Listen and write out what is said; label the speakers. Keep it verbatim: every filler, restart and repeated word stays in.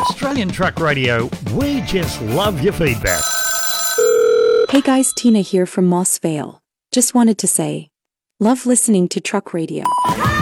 Speaker 1: Australian Truck Radio, we just love your feedback.
Speaker 2: Hey guys, Tina here from Moss Vale. Just wanted to say, love listening to Truck Radio.